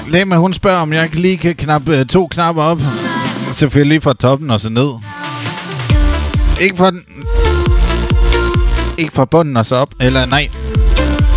Lema, hun spørger, om jeg ikke lige kan knappe 2 knapper op. Selvfølgelig fra toppen og så ned. Ikke fra bunden og så op. Eller nej,